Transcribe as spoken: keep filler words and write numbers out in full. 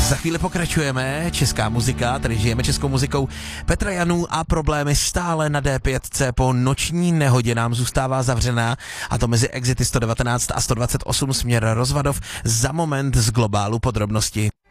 Za chvíli pokračujeme, česká muzika, tady žijeme českou muzikou. Petra Janů a problémy stále na D pět C po noční nehodě nám zůstává zavřená, a to mezi exity sto devatenáct a sto dvacet osm směr Rozvadov. Za moment z globálu podrobnosti.